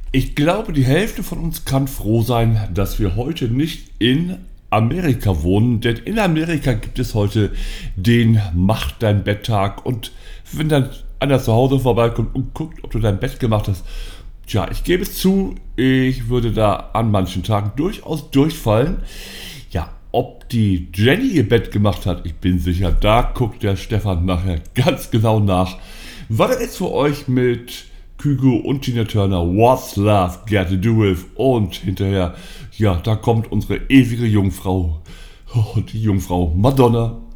Ich glaube, die Hälfte von uns kann froh sein, dass wir heute nicht in Amerika wohnen, denn in Amerika gibt es heute den Mach dein Bett-Tag und wenn dann einer zu Hause vorbeikommt und guckt, ob du dein Bett gemacht hast, tja, ich gebe es zu, ich würde da an manchen Tagen durchaus durchfallen. Ja, ob die Jenny ihr Bett gemacht hat, ich bin sicher, da guckt der Stefan nachher ganz genau nach. Weiter geht's für euch mit Kygo und Tina Turner, What's Love Got to Do With, und hinterher, ja, da kommt unsere ewige Jungfrau, die Jungfrau Madonna.